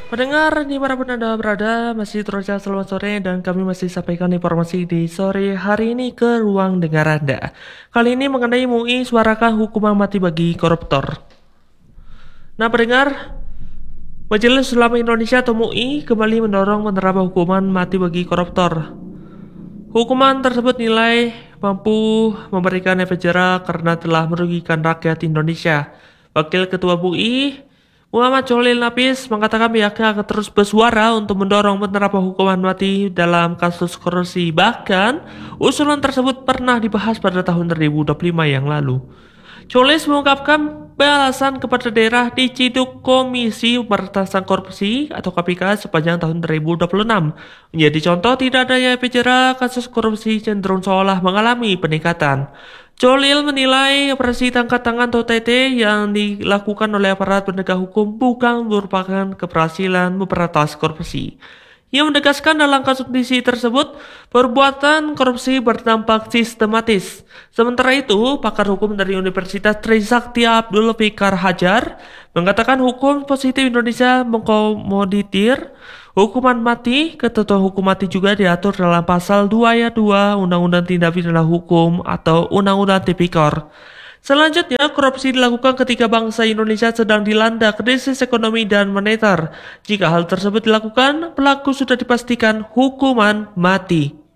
Pendengar dimanapun Anda berada, masih terus selamat sore dan kami masih sampaikan informasi di sore hari ini ke ruang dengar Anda. Kali ini mengenai MUI suarakan hukuman mati bagi koruptor. Nah pendengar, Majelis Ulama Indonesia atau MUI kembali mendorong penerapan hukuman mati bagi koruptor. Hukuman tersebut nilai mampu memberikan efek jera karena telah merugikan rakyat Indonesia. Wakil Ketua MUI Muhammad Cholil Nafis mengatakan pihaknya akan terus bersuara untuk mendorong penerapan hukuman mati dalam kasus korupsi. Bahkan, usulan tersebut pernah dibahas pada tahun 2025 yang lalu. Cholis mengungkapkan balasan kepada daerah diciduk Komisi Pemberantasan Korupsi atau KPK sepanjang tahun 2026. Menjadi contoh tidak adanya efek jera, kasus korupsi cenderung seolah mengalami peningkatan. Cholil menilai operasi tangkap tangan atau OTT yang dilakukan oleh aparat penegak hukum bukan merupakan keberhasilan memberantas korupsi. Ia menegaskan dalam kasus kondisi tersebut, perbuatan korupsi berdampak sistematis. Sementara itu, pakar hukum dari Universitas Trisakti Abdul Fikar Hajar mengatakan hukum positif Indonesia mengkomoditir hukuman mati. Ketentuan hukum mati juga diatur dalam pasal 2 ayat 2 Undang-Undang Tindak Pidana Hukum atau Undang-Undang Tipikor. Selanjutnya, korupsi dilakukan ketika bangsa Indonesia sedang dilanda krisis ekonomi dan moneter. Jika hal tersebut dilakukan, pelaku sudah dipastikan hukuman mati.